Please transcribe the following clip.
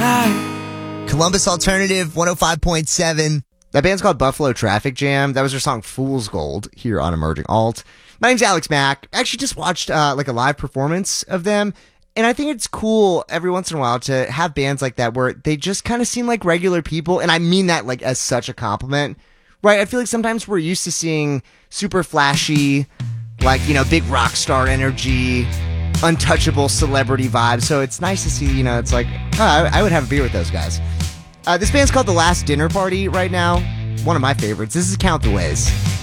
Columbus Alternative 105.7. That band's called Buffalo Traffic Jam. That was their song Fool's Gold here on Emerging Alt. My name's Alex Mack. I actually just watched like a live performance of them, and I think it's cool every once in a while to have bands like that where they just kind of seem like regular people, and I mean that like as such a compliment, right? I feel like sometimes we're used to seeing super flashy, like, you know, big rock star energy, untouchable celebrity vibes, so it's nice to see, you know, it's like, oh, I would have a beer with those guys. This band's called The Last Dinner Party right now. One of my favorites. This is Count the Ways.